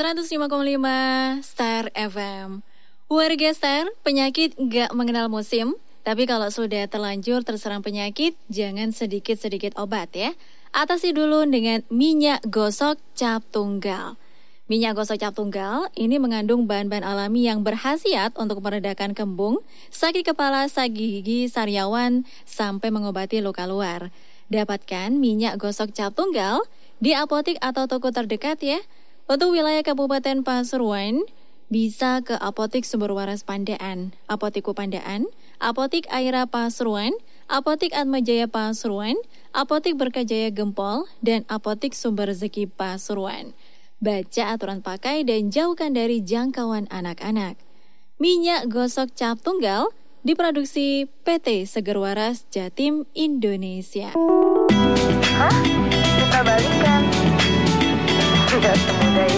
105,5 Star FM. Warga Star, penyakit gak mengenal musim, tapi kalau sudah terlanjur terserang penyakit, jangan sedikit-sedikit obat ya. Atasi dulu dengan minyak gosok cap tunggal. Minyak gosok cap tunggal ini mengandung bahan-bahan alami yang berkhasiat untuk meredakan kembung, sakit kepala, sakit gigi, sariawan, sampai mengobati luka luar. Dapatkan minyak gosok cap tunggal di apotik atau toko terdekat ya. Untuk wilayah Kabupaten Pasuruan, bisa ke Apotik Sumber Waras Pandaan, Apotik Kupandaan, Apotik Aira Pasuruan, Apotik Atmajaya Pasuruan, Apotik Berkajaya Gempol, dan Apotik Sumber Rezeki Pasuruan. Baca aturan pakai dan jauhkan dari jangkauan anak-anak. Minyak gosok cap tunggal diproduksi PT Seger Waras Jatim Indonesia. Hah? Kita balikan? Tidak semudah